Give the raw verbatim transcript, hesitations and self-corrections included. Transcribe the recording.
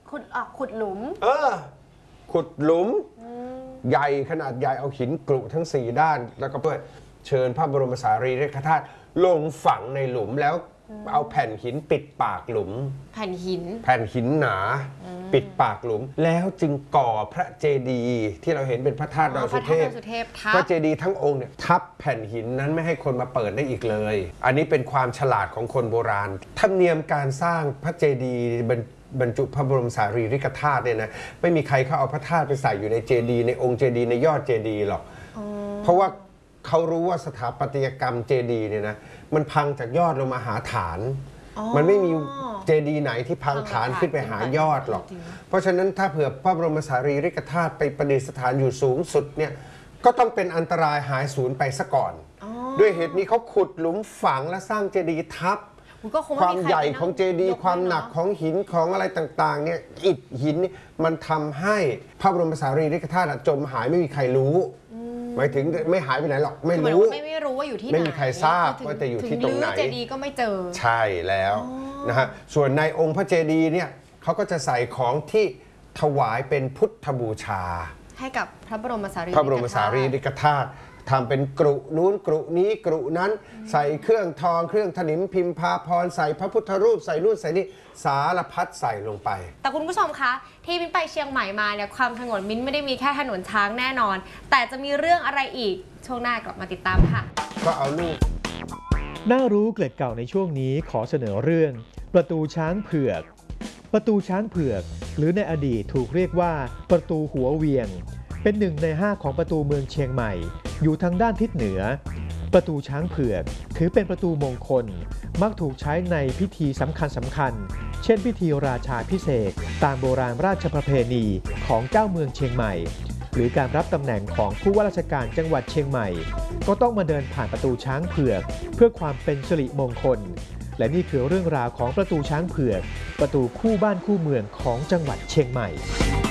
ขุดออกขุดหลุมเออขุดหลุมใหญ่ขนาดใหญ่เอาหินกรุทั้งสี่ด้านแล้วก็เพื่อเชิญพระบรมสารีริกธาตุลงฝังในหลุมแล้วเอาแผ่นหินปิดปากหลุมแผ่นหินแผ่นหินหนาปิดปากหลุมแล้วจึงก่อพระเจดีย์ที่เราเห็นเป็นพระธาตุดอยสุเทพพระเจดีย์ทั้งองค์เนี่ยทับแผ่นหินนั้นไม่ให้คนมาเปิดได้อีกเลยอันนี้เป็นความฉลาดของคนโบราณธรรมเนียมการสร้างพระเจดีย์บรรจุพระบรมสารีริกธาตุเนี่ยนะไม่มีใครเขาเอาพระธาตุไปใส่อยู่ในเจดีย์ในองค์เจดีย์ในยอดเจดีย์หรอกเพราะว่าเขารู้ว่าสถาปัตยกรรมเจดีย์เนี่ยนะมันพังจากยอดลงมาหาฐานมันไม่มีเจดีย์ไหนที่พังฐานขึ้นไปหายอดหรอกเพราะฉะนั้นถ้าเผื่อพระบรมสารีริกธาตุไปประดิษฐานอยู่สูงสุดเนี่ยก็ต้องเป็นอันตรายหายสูญไปซะก่อนด้วยเหตุนี้เขาขุดหลุมฝังและสร้างเจดีย์ทับความใหญ่ของเจดีย์ความหนักของหินของอะไรต่างๆเนี่ยอิฐหินนี่มันทำให้พระบรมสารีริกธาตุจมหายไม่มีใครรู้หมายถึงไม่หายไปไหนหรอกไม่รู้ไม่ไม่รู้ว่าอยู่ที่ไหนไม่มีใครทราบว่าจะอยู่ที่ตรงไหนเจดีย์ก็ไม่เจอใช่แล้วนะฮะส่วนในองค์พระเจดีย์เนี่ยเขาก็จะใส่ของที่ถวายเป็นพุทธบูชาให้กับพระบรมสารีพระบรมสารีริกธาตุทำเป็นกรุนู้นกรุนี้กรุนั้นใส่เครื่องทองเครื่องถนิมพิมพาพรใส่พระพุทธรูปใส่นู่นใส่นี่สารพัดใส่ลงไปแต่คุณผู้ชมคะที่มิ้นไปเชียงใหม่มาเนี่ยความสงบมิ้นไม่ได้มีแค่ถนนช้างแน่นอนแต่จะมีเรื่องอะไรอีกช่วงหน้ากลับมาติดตามค่ะก็เอาลูกน่ารู้เกล็ดเก่าในช่วงนี้ขอเสนอเรื่องประตูช้างเผือกประตูช้างเผือกหรือในอดีตถูกเรียกว่าประตูหัวเวียงเป็นหนึ่งในห้าของประตูเมืองเชียงใหม่อยู่ทางด้านทิศเหนือประตูช้างเผือกถือเป็นประตูมงคลมักถูกใช้ในพิธีสำคัญสำคัญเช่นพิธีราชาภิเษกตามโบราณราชประเพณีของเจ้าเมืองเชียงใหม่หรือการรับตำแหน่งของผู้ว่าราชการจังหวัดเชียงใหม่ก็ต้องมาเดินผ่านประตูช้างเผือกเพื่อความเป็นสิริมงคลและนี่คือเรื่องราวของประตูช้างเผือกประตูคู่บ้านคู่เมืองของจังหวัดเชียงใหม่